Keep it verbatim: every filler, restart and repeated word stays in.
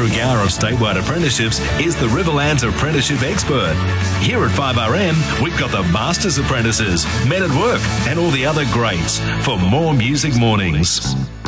Andrew Gower of Statewide Apprenticeships is the Riverlands apprenticeship expert. Here at five R M, we've got the Masters Apprentices, Men at Work, and all the other greats for more music mornings.